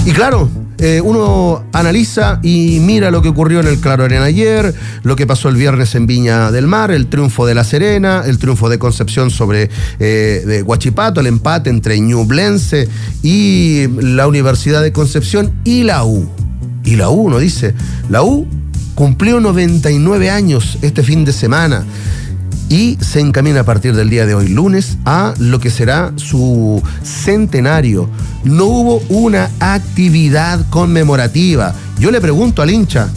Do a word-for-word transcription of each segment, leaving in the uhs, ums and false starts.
Y claro, eh, uno analiza y mira lo que ocurrió en el Claro Arena ayer, lo que pasó el viernes en Viña del Mar, el triunfo de La Serena, el triunfo de Concepción sobre eh, de Huachipato, el empate entre Ñublense y la Universidad de Concepción y la U. Y la U, uno dice, la U cumplió noventa y nueve años este fin de semana y se encamina a partir del día de hoy, lunes, a lo que será su centenario. No hubo una actividad conmemorativa. Yo le pregunto al hincha,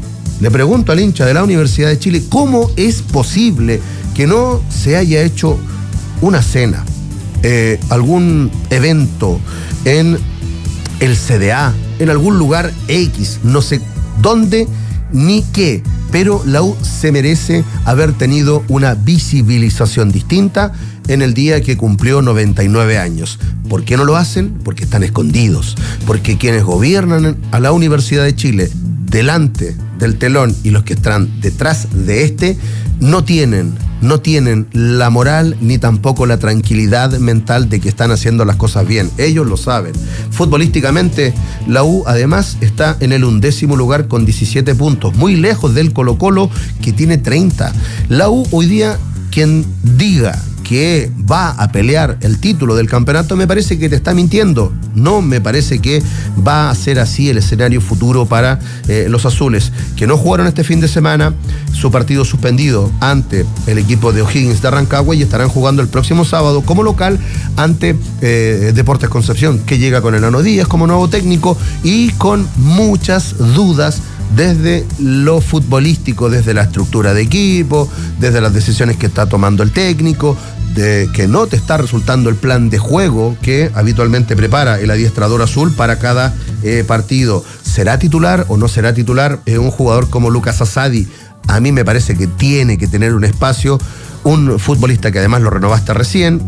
le pregunto al hincha de la Universidad de Chile, ¿cómo es posible que no se haya hecho una cena, eh, algún evento en el C D A, en algún lugar X, no sé dónde ni qué? Pero la U se merece haber tenido una visibilización distinta en el día que cumplió noventa y nueve años. ¿Por qué no lo hacen? Porque están escondidos. Porque quienes gobiernan a la Universidad de Chile, delante del telón, y los que están detrás de este, no tienen, no tienen la moral ni tampoco la tranquilidad mental de que están haciendo las cosas bien. Ellos lo saben. Futbolísticamente, la U además está en el undécimo lugar con diecisiete puntos, muy lejos del Colo-Colo, que tiene treinta. La U hoy día, quien diga que va a pelear el título del campeonato, me parece que te está mintiendo. No me parece que va a ser así el escenario futuro para eh, los azules, que no jugaron este fin de semana, su partido suspendido ante el equipo de O'Higgins de Rancagua, y estarán jugando el próximo sábado como local ante eh, Deportes Concepción, que llega con Enano Díaz como nuevo técnico y con muchas dudas desde lo futbolístico, desde la estructura de equipo, desde las decisiones que está tomando el técnico, de que no te está resultando el plan de juego que habitualmente prepara el adiestrador azul para cada eh, partido. ¿Será titular o no será titular eh, un jugador como Lucas Asadi? A mí me parece que tiene que tener un espacio, un futbolista que además lo renovaste recién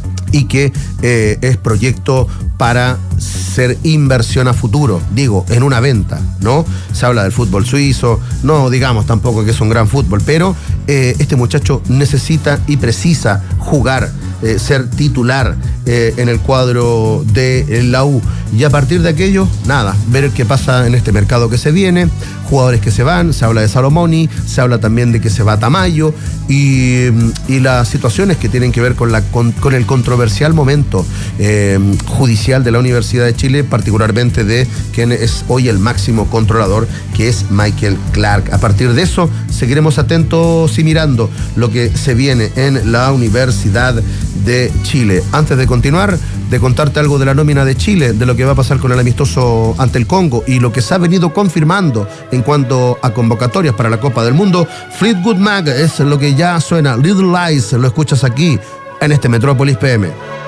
y que eh, es proyecto para ser inversión a futuro, digo, en una venta, ¿no? Se habla del fútbol suizo, no digamos tampoco que es un gran fútbol, pero eh, este muchacho necesita y precisa jugar, eh, ser titular eh, en el cuadro de la U. Y a partir de aquello, nada, ver qué pasa en este mercado que se viene, jugadores que se van, se habla de Salomoni, se habla también de que se va Tamayo, y, y las situaciones que tienen que ver con, la, con, con el controversial momento eh, judicial de la Universidad de Chile, particularmente de quien es hoy el máximo controlador, que es Michael Clark. A partir de eso, seguiremos atentos y mirando lo que se viene en la Universidad de Chile. Antes de continuar, de contarte algo de la nómina de Chile, de lo que va a pasar con el amistoso ante el Congo y lo que se ha venido confirmando en cuanto a convocatorias para la Copa del Mundo, Fleetwood Mac es lo que ya suena. Little Lies, lo escuchas aquí en este Metrópolis P M.